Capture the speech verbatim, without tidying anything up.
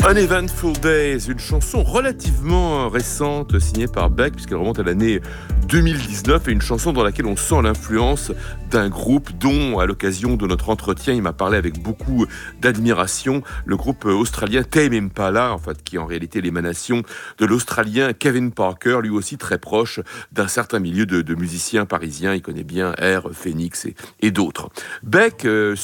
An Eventful Days, une chanson relativement récente signée par Beck puisqu'elle remonte à l'année deux mille dix-neuf et une chanson dans laquelle on sent l'influence d'un groupe dont, à l'occasion de notre entretien, il m'a parlé avec beaucoup d'admiration, le groupe australien Tame Impala, en fait, qui est en réalité l'émanation de l'Australien Kevin Parker, lui aussi très proche d'un certain milieu de, de musiciens parisiens. Il connaît bien Air, Phoenix et, et d'autres. Beck euh,